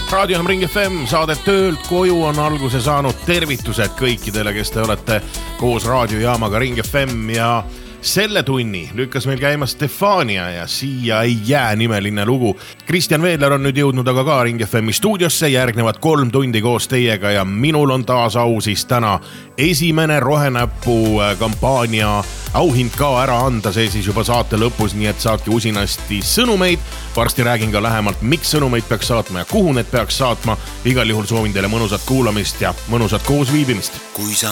Raadio Ring FM saadet töölt koju on alguse saanud. Tervitused kõikidele, kes te olete koos raadiojaamaga Ring FM ja selle tunni lükkas meil käima Stefania ja Siia ei jää nimeline lugu. Kristjan Veedler on nüüd jõudnud aga ka Ring FMi stuudiosse, järgnevad 3 tundi koos teiega ja minul on taas au siis täna esimene rohenäppu kampaania auhind ka ära anda, see siis juba saate lõpus, nii et saatke usinasti sõnumeid. Varsti räägin ka lähemalt, miks sõnumeid peaks saatma ja kuhu need peaks saatma. Igal juhul soovin teile mõnusat kuulamist ja mõnusat koos viibimist.